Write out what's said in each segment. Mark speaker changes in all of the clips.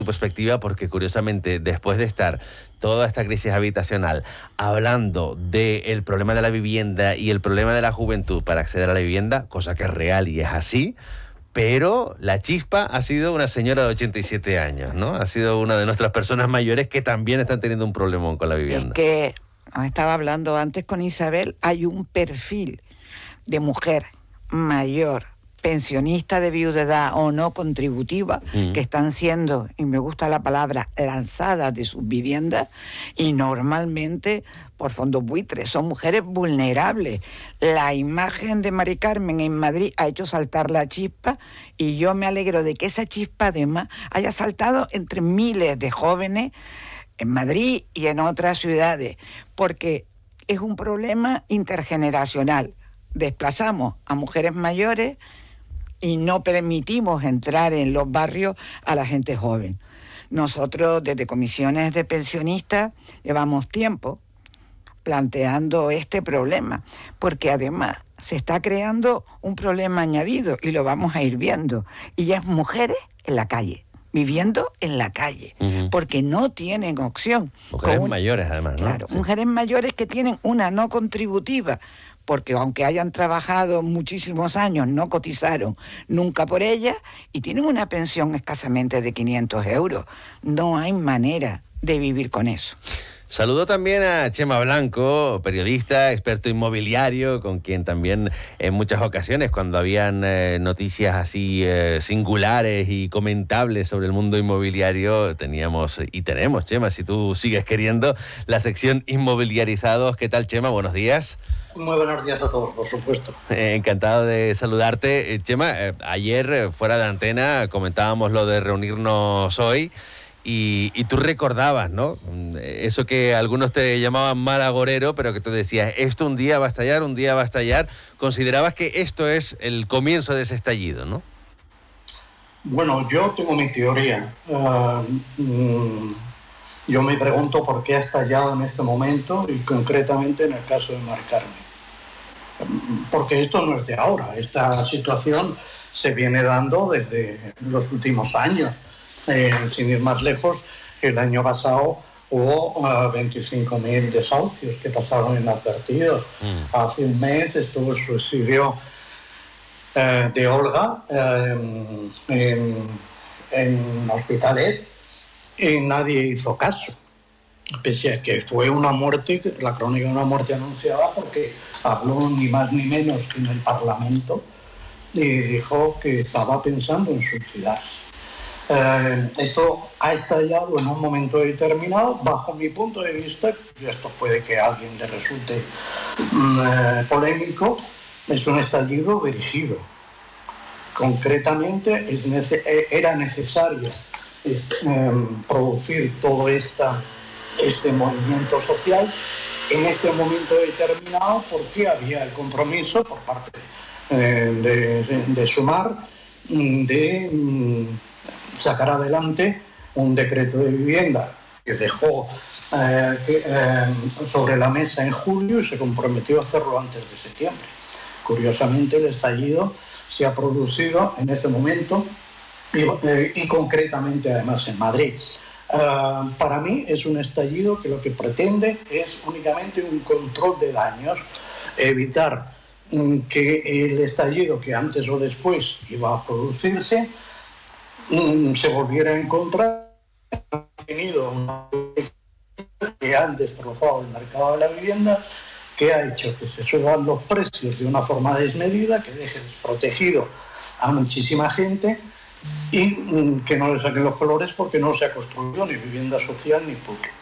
Speaker 1: perspectiva, porque curiosamente, después de estar toda esta crisis habitacional hablando del problema de la vivienda y el problema de la juventud para acceder a la vivienda, cosa que es real y es así, pero la chispa ha sido una señora de 87 años, ¿no? Ha sido una de nuestras personas mayores que también están teniendo un problemón con la vivienda.
Speaker 2: Es que, nos estaba hablando antes con Isabel, hay un perfil de mujer mayor, pensionista de viudedad o no contributiva, que están siendo, y me gusta la palabra, lanzadas de sus viviendas, y normalmente por fondos buitres. Son mujeres vulnerables. La imagen de Mari Carmen en Madrid ha hecho saltar la chispa, y yo me alegro de que esa chispa además haya saltado entre miles de jóvenes en Madrid y en otras ciudades, porque es un problema intergeneracional. Desplazamos a mujeres mayores y no permitimos entrar en los barrios a la gente joven. Nosotros, desde comisiones de pensionistas, llevamos tiempo planteando este problema, porque además se está creando un problema añadido, y lo vamos a ir viendo, y es mujeres en la calle, viviendo en la calle, porque no tienen opción.
Speaker 1: Mujeres mayores, además, ¿no?
Speaker 2: Claro,
Speaker 1: sí.
Speaker 2: Mujeres mayores que tienen una no contributiva, porque aunque hayan trabajado muchísimos años, no cotizaron nunca por ella, y tienen una pensión escasamente de 500 euros. No hay manera de vivir con eso.
Speaker 1: Saludo también a Chema Blanco, periodista, experto inmobiliario, con quien también en muchas ocasiones, cuando habían noticias así singulares y comentables sobre el mundo inmobiliario, teníamos y tenemos, Chema, si tú sigues queriendo, la sección Inmobiliarizados. ¿Qué tal, Chema? Buenos días.
Speaker 3: Muy buenos días a todos, por supuesto.
Speaker 1: Encantado de saludarte. Chema, ayer fuera de antena comentábamos lo de reunirnos hoy. Y tú recordabas, ¿no? Eso que algunos te llamaban mal agorero, pero que tú decías, esto un día va a estallar, un día va a estallar. Considerabas que esto es el comienzo de ese estallido, ¿no?
Speaker 3: Bueno, yo tengo mi teoría. Yo me pregunto por qué ha estallado en este momento, y concretamente en el caso de Mari Carmen. Porque esto no es de ahora. Esta situación se viene dando desde los últimos años. Sin ir más lejos, el año pasado hubo 25.000 desahucios que pasaron inadvertidos. Hace un mes estuvo el suicidio de Olga en Hospitalet, y nadie hizo caso, pese a que fue una muerte, la crónica de una muerte anunciada, porque habló ni más ni menos que en el Parlamento y dijo que estaba pensando en suicidarse. Esto ha estallado en un momento determinado, bajo mi punto de vista, y esto puede que a alguien le resulte polémico, es un estallido dirigido. Concretamente, era necesario producir todo este movimiento social en este momento determinado, porque había el compromiso por parte de Sumar de sacar adelante un decreto de vivienda que dejó sobre la mesa en julio y se comprometió a hacerlo antes de septiembre. Curiosamente, el estallido se ha producido en este momento y concretamente además en Madrid. Para mí es un estallido que lo que pretende es únicamente un control de daños, evitar que el estallido que antes o después iba a producirse se volviera a encontrar. Ha tenido una que han destrozado el mercado de la vivienda, que ha hecho que se suban los precios de una forma desmedida, que deje desprotegido a muchísima gente y que no le saquen los colores, porque no se ha construido ni vivienda social ni pública.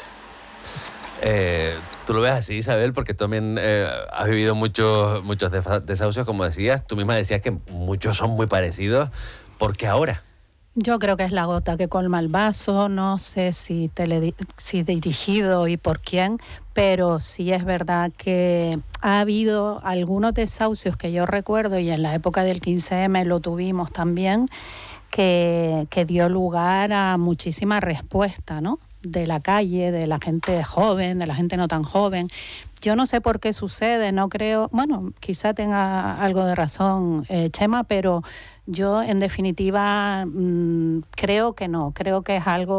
Speaker 1: Tú lo ves así, Isabel, porque tú también has vivido muchos desahucios, como decías. Tú misma decías que muchos son muy parecidos. ¿Por qué ahora?
Speaker 4: Yo creo que es la gota que colma el vaso. No sé si dirigido y por quién, pero sí es verdad que ha habido algunos desahucios que yo recuerdo, y en la época del 15M lo tuvimos también, que dio lugar a muchísima respuesta, ¿no? de la calle, de la gente joven, de la gente no tan joven. Yo no sé por qué sucede, no creo, bueno, quizá tenga algo de razón Chema, pero yo en definitiva creo que no, creo que es algo